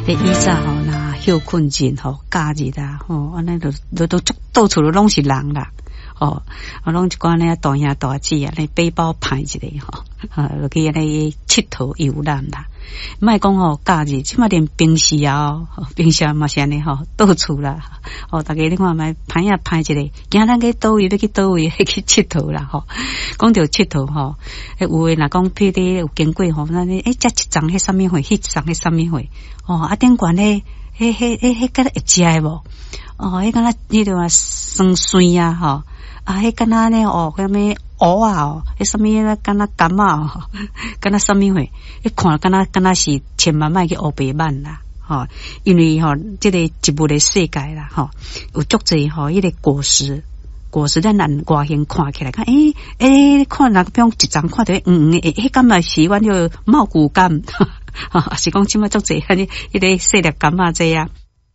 以前吼，那休困日吼，假日啦吼，安尼都到处都拢是人啦。哦，我拢一寡呢大兄大姐啊，咧背包派一个吼，落去安尼佚佗游览啦。莫讲吼假日，即马连平时啊，平时嘛是安尼吼，到处啦。哦，大家你看卖派一个，今咱去倒位要去倒位去佚佗啦吼。讲到佚佗吼，有诶若讲譬如有经过吼，那遮一张迄啥物货，迄张迄啥物货，哦，啊顶悬咧，迄敢若会食诶无？哦，迄敢若迄个酸酸啊吼。啊，迄敢若呢哦，啥物蚵啊哦，迄啥物咧，敢若柑仔哦，敢若啥物货，迄看敢若是千万莫去乌白板啦，吼，因为吼，这个植物的世界啦，吼，有足济吼，迄个果实咱按外形看起来，看看那个比如一张看到迄柑嘛是阮叫茂谷柑，哈，是讲即马足济迄个细粒柑仔这啊。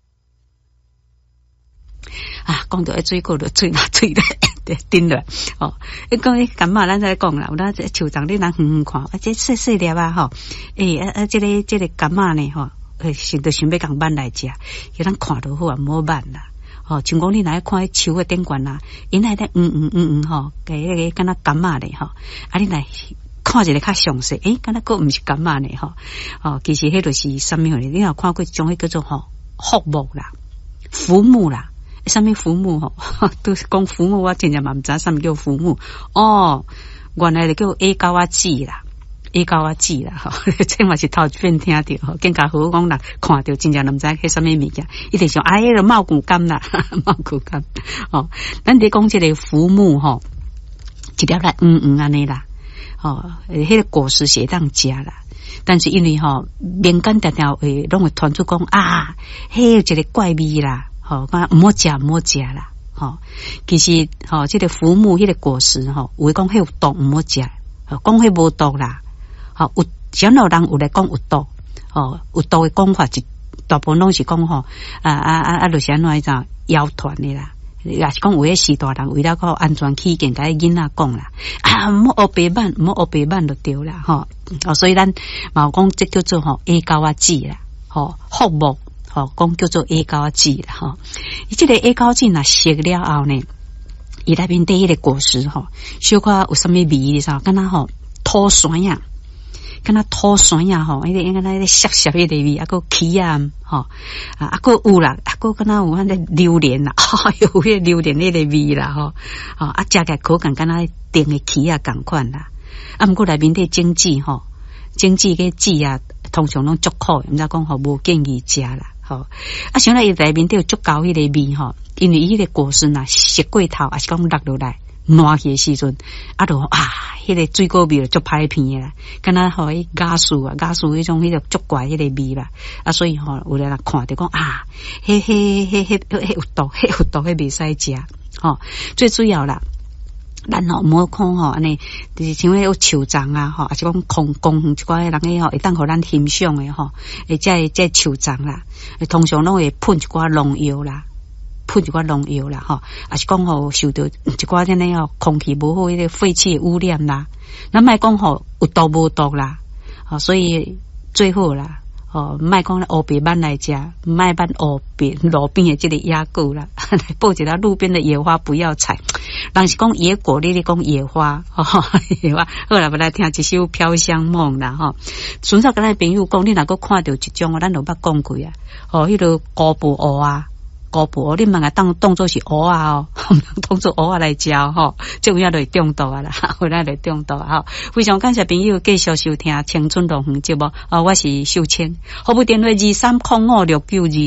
啊，讲到水果就嘴顶落哦。你讲迄柑仔，咱再讲啦，有咱树丛你咱远看，这细粒啊吼，这个柑仔呢吼，就想要共挽来食，叫咱看到好啊，唔好挽啦。哦，像讲你若看迄树的顶悬啦，因来咧吼，个迄个敢若柑仔咧吼，啊你来看一个较详细，敢若个毋是柑仔咧吼，哦，其实迄就是啥物货咧？你若看过一种迄叫做吼福木啦、浮木啦。啥物浮木吼，都是讲浮木，我真正嘛毋知啥物叫浮木哦。原来就叫 A 高啊籽啦，A 高啊籽啦，吼，这嘛是头一遍听到，吼，更加好讲啦，看到真正毋知迄啥物物件，一定想迄个茂谷柑啦，茂谷柑哦。咱伫讲这个浮木吼，一粒来安尼啦，哦，迄个果实是会当食啦。但是因为吼民间常常会拢会传出讲啊，迄一个怪味啦。吼，讲唔好食啦，吼，其实吼，这个浮木迄个果实吼，有讲迄有毒唔好食，讲迄无毒啦，吼，有只要人有来讲有毒，吼，有毒的讲法是大部分拢是讲吼，就是安怎一种谣传的啦，也是讲有迄时大人为了个安全起见，甲囡仔讲啦，啊，唔好黑白板就对啦，吼，所以咱嘛有讲这叫做吼 A 高啊籽啦，吼，福木。哦，讲叫做 A 高籽啦，吼，伊这个 A 高籽若熟了后呢，伊内面底迄个果实吼，小可有啥物味你知道？敢若吼土酸呀，敢若土酸呀吼，迄个敢若迄个涩涩迄个味，啊个起啊，吼啊个有啦，啊个敢若有迄个榴莲啦，有迄个榴莲迄个味啦，吼，啊食起来口感敢若甜的起啊共款啦，啊毋过内面底精致吼，精致个籽啊，通常拢足苦，毋知讲吼无建议食啦。吼，啊，想来伊内面都有足够迄个味吼，因为伊个果实呐熟过头，还是讲落落来烂去的时阵，啊，就迄个水果味就足歹片的啦，敢若吼迄雅树迄种迄个足怪迄个味啦，啊，所以吼有人看着讲迄有毒，迄袂使食，吼，最主要啦。咱吼莫看吼安尼，就是像迄个树丛啊，吼，还是讲公一寡人个吼，会当互咱欣赏诶吼，这树丛啦，通常拢会喷一寡农药啦，吼，还是讲吼受到一寡这样吼空气无好迄个废气污染啦，咱莫讲吼有毒无毒啦，吼，所以最好啦。哦，莫讲咧乌白板来食，莫办乌白路边的这个野果啦，报一条路边的野花不要采。人是讲野果，你讲野花，野花。好啦，我来听一首《飘香梦》啦，吼。纯粹跟咱朋友讲，你若个看到一种，咱就捌讲过啊。哦，迄个高布蚵啊。高布，你莫甲当作是蚵啊哦，当作蚵啊来食吼，这有影就会中毒啊啦，有影就中毒啊！非常感谢朋友继续收听《青春动园》节目，我是秀清，服务电话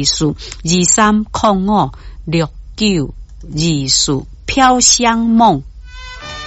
23056924，23056924，飘香梦。